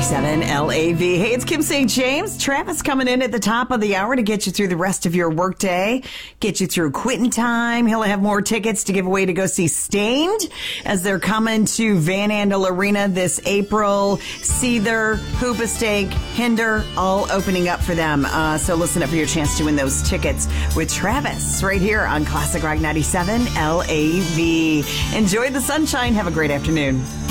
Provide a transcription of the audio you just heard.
97 LAV. Hey, it's Kim St. James. Travis coming in at the top of the hour to get you through the rest of your workday, get you through quitting time. He'll have more tickets to give away to go see Stained as they're coming to Van Andel Arena this April. Seether, Hoobastank, Hinder, all opening up for them. So listen up for your chance to win those tickets with Travis right here on Classic Rock 97 LAV. Enjoy the sunshine. Have a great afternoon.